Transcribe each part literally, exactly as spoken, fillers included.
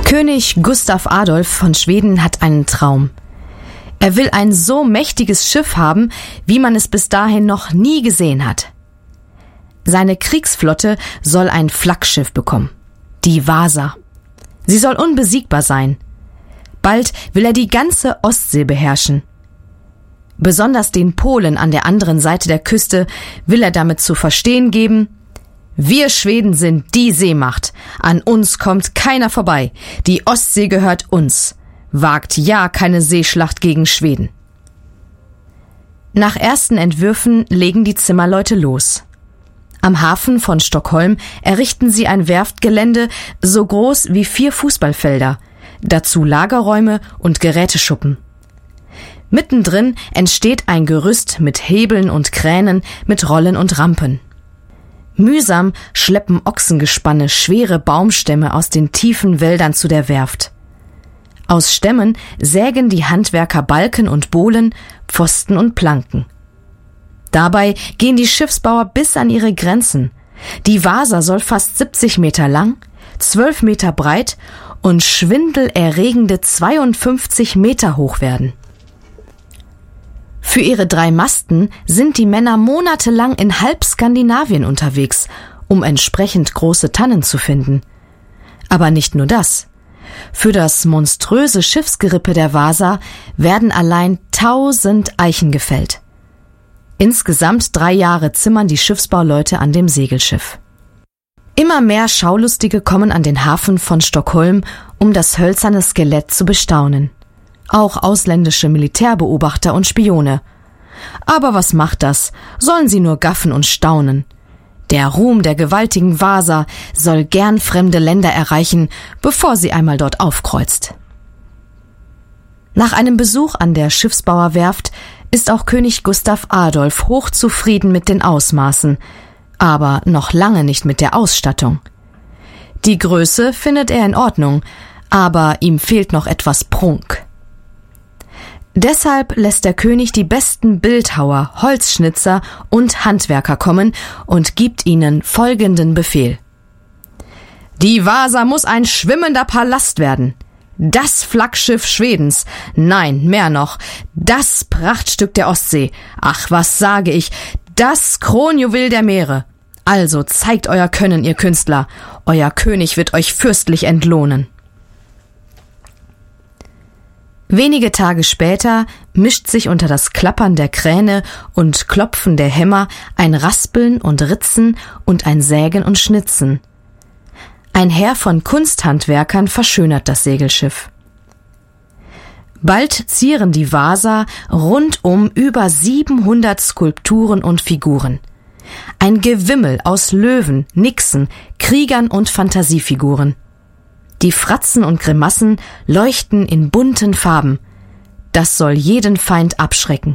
König Gustav Adolf von Schweden hat einen Traum. Er will ein so mächtiges Schiff haben, wie man es bis dahin noch nie gesehen hat. Seine Kriegsflotte soll ein Flaggschiff bekommen, die Vasa. Sie soll unbesiegbar sein. Bald will er die ganze Ostsee beherrschen. Besonders den Polen an der anderen Seite der Küste will er damit zu verstehen geben: Wir Schweden sind die Seemacht. An uns kommt keiner vorbei. Die Ostsee gehört uns. Wagt ja keine Seeschlacht gegen Schweden. Nach ersten Entwürfen legen die Zimmerleute los. Am Hafen von Stockholm errichten sie ein Werftgelände so groß wie vier Fußballfelder, dazu Lagerräume und Geräteschuppen. Mittendrin entsteht ein Gerüst mit Hebeln und Kränen, mit Rollen und Rampen. Mühsam schleppen Ochsengespanne schwere Baumstämme aus den tiefen Wäldern zu der Werft. Aus Stämmen sägen die Handwerker Balken und Bohlen, Pfosten und Planken. Dabei gehen die Schiffsbauer bis an ihre Grenzen. Die Vasa soll fast siebzig Meter lang, zwölf Meter breit und schwindelerregende zweiundfünfzig Meter hoch werden. Für ihre drei Masten sind die Männer monatelang in halb Skandinavien unterwegs, um entsprechend große Tannen zu finden. Aber nicht nur das. Für das monströse Schiffsgerippe der Vasa werden allein tausend Eichen gefällt. Insgesamt drei Jahre zimmern die Schiffsbauleute an dem Segelschiff. Immer mehr Schaulustige kommen an den Hafen von Stockholm, um das hölzerne Skelett zu bestaunen. Auch ausländische Militärbeobachter und Spione. Aber was macht das? Sollen sie nur gaffen und staunen. Der Ruhm der gewaltigen Vasa soll gern fremde Länder erreichen, bevor sie einmal dort aufkreuzt. Nach einem Besuch an der Schiffsbauerwerft ist auch König Gustav Adolf hochzufrieden mit den Ausmaßen, aber noch lange nicht mit der Ausstattung. Die Größe findet er in Ordnung, aber ihm fehlt noch etwas Prunk. Deshalb lässt der König die besten Bildhauer, Holzschnitzer und Handwerker kommen und gibt ihnen folgenden Befehl: Die Vasa muss ein schwimmender Palast werden. Das Flaggschiff Schwedens. Nein, mehr noch. Das Prachtstück der Ostsee. Ach, was sage ich? Das Kronjuwel der Meere. Also zeigt euer Können, ihr Künstler. Euer König wird euch fürstlich entlohnen. Wenige Tage später mischt sich unter das Klappern der Kräne und Klopfen der Hämmer ein Raspeln und Ritzen und ein Sägen und Schnitzen. Ein Heer von Kunsthandwerkern verschönert das Segelschiff. Bald zieren die Vasa rundum über siebenhundert Skulpturen und Figuren. Ein Gewimmel aus Löwen, Nixen, Kriegern und Fantasiefiguren. Die Fratzen und Grimassen leuchten in bunten Farben. Das soll jeden Feind abschrecken.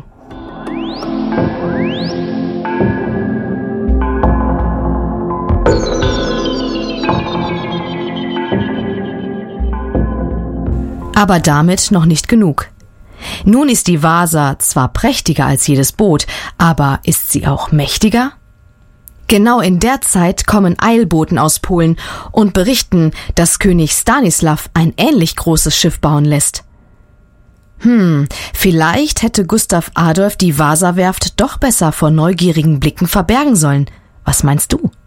Aber damit noch nicht genug. Nun ist die Vasa zwar prächtiger als jedes Boot, aber ist sie auch mächtiger? Genau in der Zeit kommen Eilboten aus Polen und berichten, dass König Stanislav ein ähnlich großes Schiff bauen lässt. Hm, vielleicht hätte Gustav Adolf die Vasa-Werft doch besser vor neugierigen Blicken verbergen sollen. Was meinst du?